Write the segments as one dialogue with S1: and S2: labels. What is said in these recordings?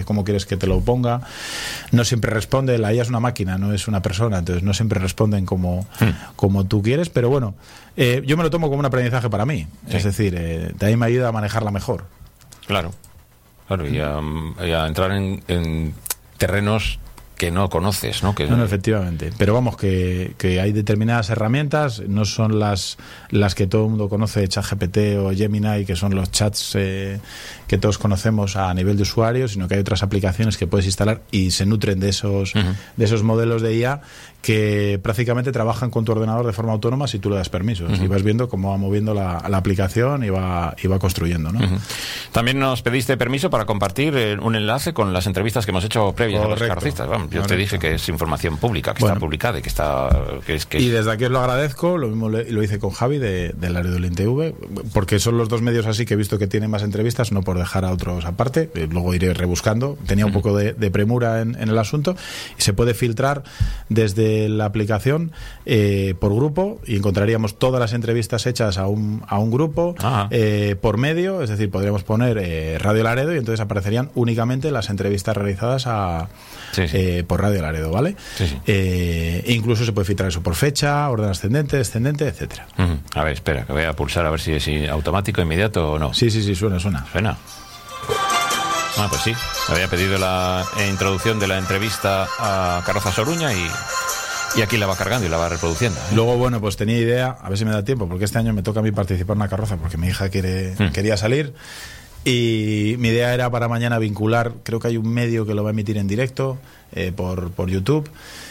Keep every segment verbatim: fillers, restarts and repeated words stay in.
S1: de cómo quieres que te lo ponga. No siempre responde, la I A es una máquina, no es una persona, entonces no siempre responden como, hmm. como tú quieres, pero bueno, eh, yo me lo tomo como un aprendizaje para mí, sí. es decir, eh, de ahí me ayuda a manejarla mejor.
S2: Claro, claro, y a, y a entrar en, en terrenos que no conoces, ¿no? Que
S1: no, no, efectivamente. Pero vamos, que, que hay determinadas herramientas, no son las las que todo el mundo conoce, ChatGPT o Gemini, que son los chats eh, que todos conocemos a nivel de usuario, sino que hay otras aplicaciones que puedes instalar y se nutren de esos, uh-huh. de esos modelos de I A que prácticamente trabajan con tu ordenador de forma autónoma si tú le das permisos. Uh-huh. Y vas viendo cómo va moviendo la, la aplicación y va, y va construyendo, ¿no?
S2: Uh-huh. También nos pediste permiso para compartir eh, un enlace con las entrevistas que hemos hecho previas Correcto. a los carrocistas. Vamos, yo Correcto. te dije que es información pública, que bueno. está publicada y que está... Que es, que
S1: y desde aquí os lo agradezco, lo mismo le, lo hice con Javi de, de Laredo Link T V, porque son los dos medios así que he visto que tienen más entrevistas, no por dejar a otros aparte, eh, luego iré rebuscando, tenía un uh-huh. poco de, de premura en, en el asunto, y se puede filtrar desde la aplicación eh, por grupo y encontraríamos todas las entrevistas hechas a un, a un grupo eh, por medio, es decir, podríamos poner eh, Radio Laredo y entonces aparecerían únicamente las entrevistas realizadas a, sí, sí. Eh, por Radio Laredo, ¿vale?
S2: Sí, sí.
S1: Eh, incluso se puede filtrar eso por fecha, orden ascendente, descendente, etcétera.
S2: Uh-huh. A ver, espera, que voy a pulsar a ver si es automático, inmediato o no.
S1: Sí, sí, sí, suena, suena.
S2: Suena. Ah, pues sí, había pedido la introducción de la entrevista a Carroza Soruña y, y aquí la va cargando y la va reproduciendo, ¿eh?
S1: Luego, bueno, pues tenía idea, a ver si me da tiempo, porque este año me toca a mí participar en una carroza, porque mi hija quiere, mm. quería salir, y mi idea era para mañana vincular, creo que hay un medio que lo va a emitir en directo eh, por, por YouTube.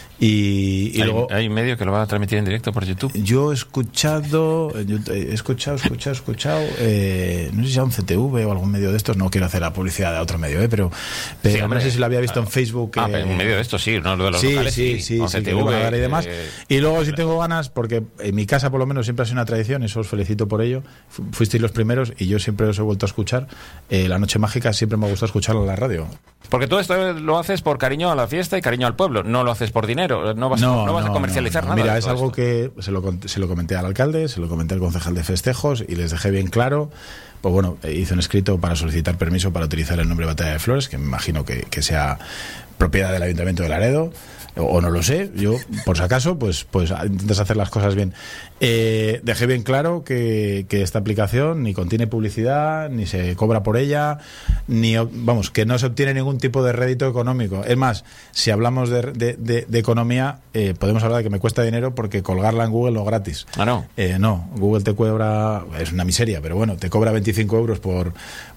S1: Y, y
S2: ¿Hay,
S1: luego
S2: ¿Hay medio que lo va a transmitir en directo por YouTube?
S1: Yo he escuchado, yo he escuchado, escuchado, escuchado, eh, no sé si sea un C T V o algún medio de estos, no quiero hacer la publicidad de otro medio, eh, pero, pero sí, hombre, no sé si lo había visto en Facebook.
S2: Ah,
S1: eh,
S2: pero un medio de estos sí, no lo de los
S1: sí,
S2: locales,
S1: sí, sí, sí,
S2: C T V,
S1: sí, que van a dar y demás.
S2: Eh,
S1: y luego si tengo ganas, porque en mi casa por lo menos siempre ha sido una tradición, eso os felicito por ello, fuisteis los primeros y yo siempre os he vuelto a escuchar, eh, La Noche Mágica siempre me ha gustado escucharla en la radio.
S2: Porque tú esto lo haces por cariño a la fiesta y cariño al pueblo, no lo haces por dinero, no vas, no, no vas no, a comercializar
S1: no, no.
S2: nada.
S1: Mira, es algo esto. que se lo, se lo comenté al alcalde, se lo comenté al concejal de festejos y les dejé bien claro. Pues bueno, hice un escrito para solicitar permiso para utilizar el nombre Batalla de Flores, que me imagino que, que sea propiedad del Ayuntamiento de Laredo, o, o no lo sé, yo por si acaso, pues, pues intentas hacer las cosas bien. Eh, dejé bien claro que, que esta aplicación ni contiene publicidad, ni se cobra por ella, ni vamos, que no se obtiene ningún tipo de rédito económico. Es más, si hablamos de, de, de, de economía, eh, podemos hablar de que me cuesta dinero porque colgarla en Google no es gratis.
S2: Ah, no.
S1: Eh, no, Google te cobra, es una miseria, pero bueno, te cobra veinticinco euros por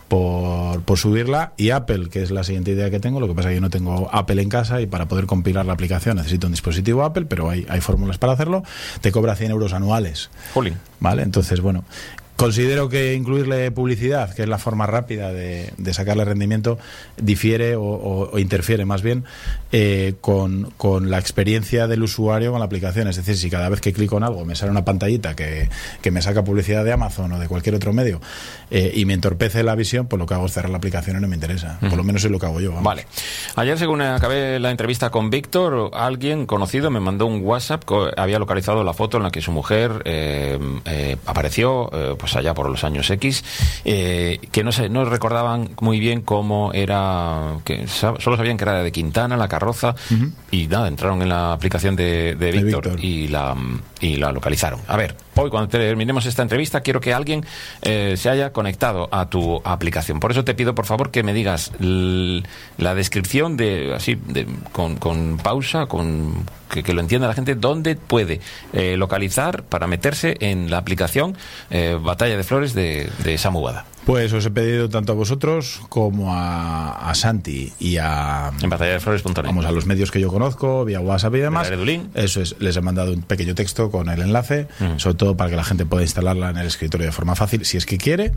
S1: Por, por subirla, y Apple, que es la siguiente idea que tengo, lo que pasa es que yo no tengo Apple en casa y para poder compilar la aplicación necesito un dispositivo Apple, pero hay, hay fórmulas para hacerlo, te cobra cien euros anuales.
S2: Jolín.
S1: Vale, entonces bueno, considero que incluirle publicidad, que es la forma rápida de, de sacarle rendimiento, difiere o, o, o interfiere más bien eh, con, con la experiencia del usuario con la aplicación. Es decir, si cada vez que clico en algo me sale una pantallita que, que me saca publicidad de Amazon o de cualquier otro medio eh, y me entorpece la visión, pues lo que hago es cerrar la aplicación y no me interesa. Uh-huh. Por lo menos es lo que hago yo. Vamos.
S2: Vale. Ayer, según acabé la entrevista con Víctor, alguien conocido me mandó un WhatsApp que había localizado la foto en la que su mujer eh, eh, apareció, eh, pues allá por los años X, eh, que no sé, no recordaban muy bien cómo era, que solo sabían que era de Quintana, la carroza, uh-huh. y nada, entraron en la aplicación de, de, de Víctor, Víctor y la y la localizaron. A ver, hoy cuando terminemos esta entrevista quiero que alguien eh, se haya conectado a tu aplicación. Por eso te pido por favor que me digas l- la descripción de así de, con, con pausa, con que, que lo entienda la gente, dónde puede eh, localizar para meterse en la aplicación eh, Batalla de Flores de, de Samu Bada.
S1: Pues os he pedido tanto a vosotros como a, a Santi y a...
S2: En batalla de flores punto net.
S1: Vamos, a los medios que yo conozco, vía WhatsApp y demás.
S2: De
S1: Eso es, les he mandado un pequeño texto con el enlace, uh-huh. sobre todo para que la gente pueda instalarla en el escritorio de forma fácil, si es que quiere.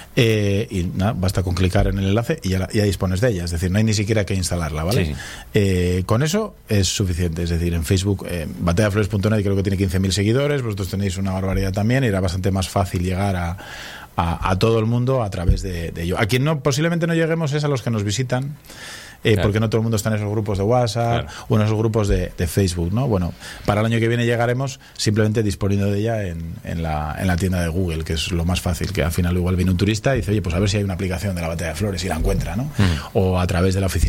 S1: Eh, y nada, basta con clicar en el enlace y ya, ya dispones de ella. Es decir, no hay ni siquiera que instalarla, ¿vale? Sí, sí. Eh, con eso es suficiente. Es decir, en Facebook, eh, batalla de flores punto net creo que tiene quince mil seguidores, vosotros tenéis una barbaridad también, y era bastante más fácil llegar a... A, a todo el mundo a través de, de ello. A quien no posiblemente no lleguemos es a los que nos visitan, eh, claro. porque no todo el mundo está en esos grupos de WhatsApp, claro. o en esos grupos de, de Facebook, ¿no? Bueno, para el año que viene llegaremos simplemente disponiendo de ella en, en, la, en la tienda de Google, que es lo más fácil, que al final igual viene un turista y dice, oye, pues a ver si hay una aplicación de la Batalla de Flores y la encuentra, ¿no? Mm. O a través de la oficina